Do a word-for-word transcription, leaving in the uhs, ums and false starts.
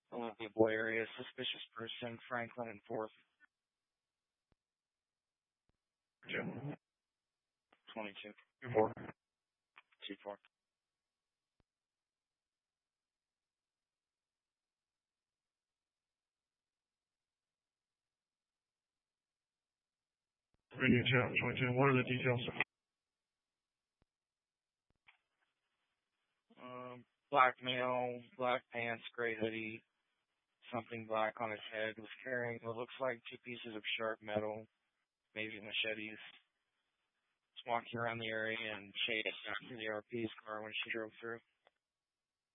Olympia Boy area. Suspicious person, Franklin and fourth. Jim. twenty-two. Two four. two four. Radio Channel twenty-two. What are the details? Um, black male, black pants, gray hoodie, something black on his head, was carrying what looks like two pieces of sharp metal, maybe machetes. Was walking around the area and chased after the R P's car when she drove through.